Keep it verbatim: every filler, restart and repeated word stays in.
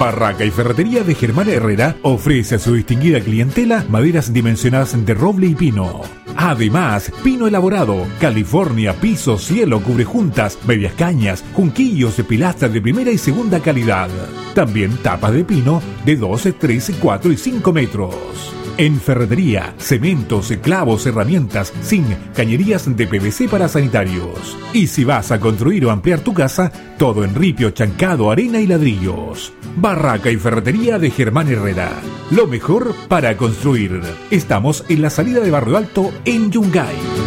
Barraca y Ferretería de Germán Herrera ofrece a su distinguida clientela maderas dimensionadas de roble y pino. Además, pino elaborado, California, piso, cielo, cubrejuntas, medias cañas, junquillos de pilastras de primera y segunda calidad. También tapas de pino de dos, tres, cuatro y cinco metros. En ferretería, cementos, clavos, herramientas, zinc, cañerías de P V C para sanitarios. Y si vas a construir o ampliar tu casa, todo en ripio, chancado, arena y ladrillos. Barraca y Ferretería de Germán Herrera. Lo mejor para construir. Estamos en la salida de Barrio Alto, en Yungay.